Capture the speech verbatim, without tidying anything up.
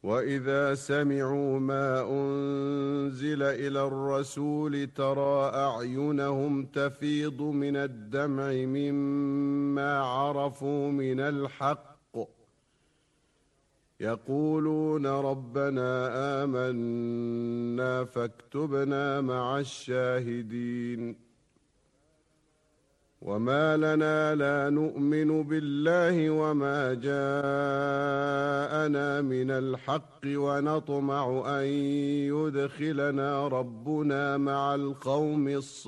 وإذا سمعوا ما أنزل إلى الرسول ترى أعينهم تفيض من الدمع مما عرفوا من الحق يقولون ربنا آمنا فاكتبنا مع الشاهدين وما لنا لا نؤمن بالله وما جاءنا من الحق ونطمع أن يدخلنا ربنا مع القوم الصالحين